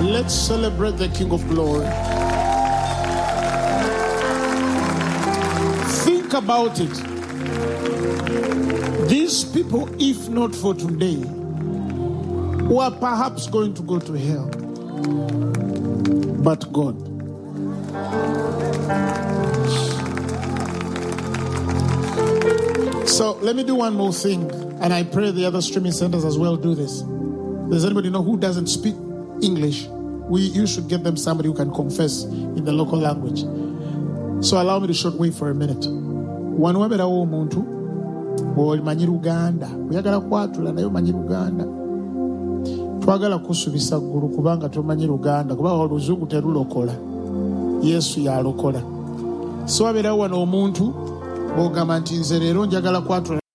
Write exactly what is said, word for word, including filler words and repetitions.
Let's celebrate the King of Glory. Think about it. These people, if not for today, were perhaps going to go to hell. But God. So let me do one more thing, and I pray the other streaming centers as well do this. Does anybody know who doesn't speak English? We, you should get them somebody who can confess in the local language. So allow me to short wait for a minute. Wano waberawo omuntu omanyi Luganda oyagala kwatula naye omanyi Luganda twagala kusubisa ggulu kubanga tomanyi Luganda kuba oluzungu terulokola Yesu yalokola. So waberawo wano omuntu ogamba nti nze leero njagala kwatula